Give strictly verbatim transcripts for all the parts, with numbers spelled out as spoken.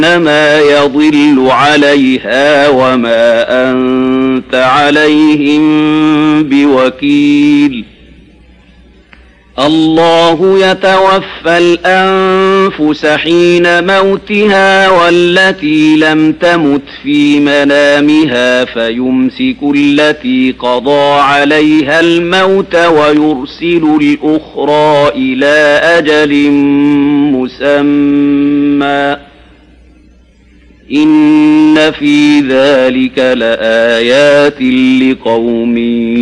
إنما يضل عليها وما أنت عليهم بوكيل. الله يتوفى الأنفس حين موتها والتي لم تمت في منامها فيمسك التي قضى عليها الموت ويرسل الأخرى إلى أجل مسمى إن في ذلك لآيات لقوم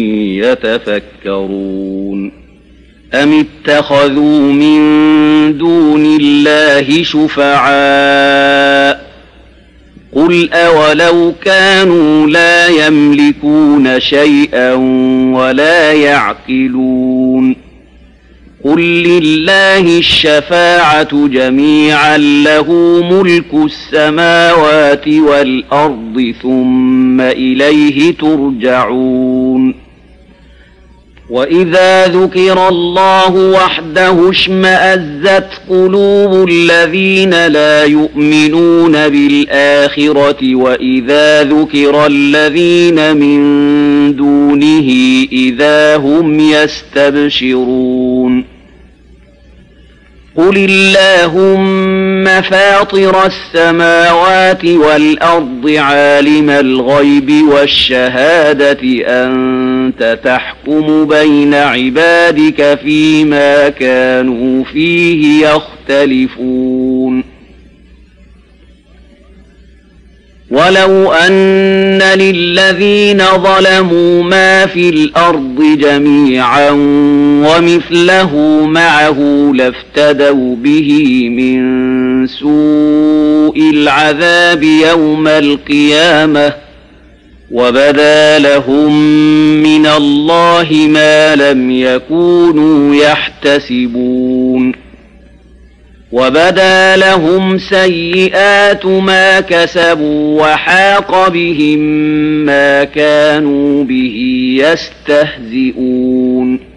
يتفكرون. أم اتخذوا من دون الله شفعاء قل أولو كانوا لا يملكون شيئا ولا يعقلون قل لله الشفاعة جميعا له ملك السماوات والأرض ثم إليه ترجعون. وإذا ذكر الله وحده اشمأزت قلوب الذين لا يؤمنون بالآخرة وإذا ذكر الذين من دونه إذا هم يستبشرون. قل اللهم فاطر السماوات والأرض عالم الغيب والشهادة أنت تحكم بين عبادك فيما كانوا فيه يختلفون. ولو أن للذين ظلموا ما في الأرض جميعا ومثله معه لافتدوا به من سوء العذاب يوم القيامة وبدا لهم من الله ما لم يكونوا يحتسبون. وبدا لهم سيئات ما كسبوا وحاق بهم ما كانوا به يستهزئون.